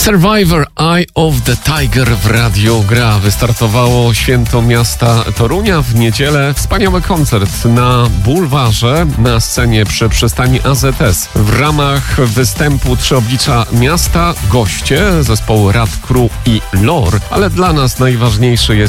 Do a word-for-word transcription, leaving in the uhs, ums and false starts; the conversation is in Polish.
Survivor Eye of the Tiger w Radiu Gra. Wystartowało Święto Miasta Torunia w niedzielę. Wspaniały koncert na bulwarze, na scenie przy przystani A Z S. W ramach występu Trzy Oblicza Miasta goście zespołu Rad Crew i Lore, ale dla nas najważniejszy jest